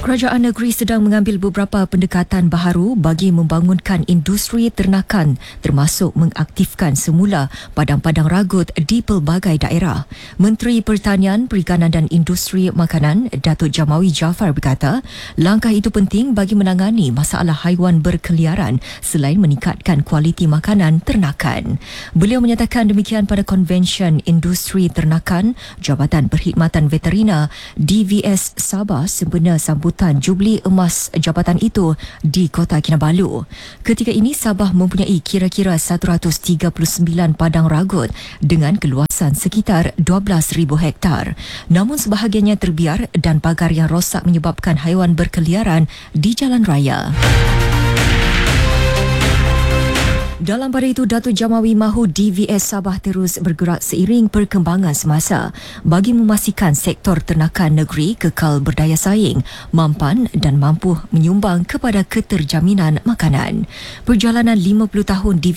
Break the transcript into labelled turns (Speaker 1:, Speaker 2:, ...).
Speaker 1: Kerajaan negeri sedang mengambil beberapa pendekatan baharu bagi membangunkan industri ternakan termasuk mengaktifkan semula padang-padang ragut di pelbagai daerah. Menteri Pertanian, Perikanan dan Industri Makanan, Datuk Jamawi Jaafar berkata, langkah itu penting bagi menangani masalah haiwan berkeliaran selain meningkatkan kualiti makanan ternakan. Beliau menyatakan demikian pada Konvensyen Industri Ternakan Jabatan Perkhidmatan Veterina DVS Sabah sempena sambutan Jubli Emas jabatan itu di Kota Kinabalu. Ketika ini Sabah mempunyai kira-kira 139 padang ragut dengan keluasan sekitar 12,000 hektar. Namun sebahagiannya terbiar dan pagar yang rosak menyebabkan haiwan berkeliaran di jalan raya. Dalam pada itu, Datuk Jamawi mahu DVS Sabah terus bergerak seiring perkembangan semasa bagi memastikan sektor ternakan negeri kekal berdaya saing, mampan dan mampu menyumbang kepada keterjaminan makanan. Perjalanan 50 tahun DVS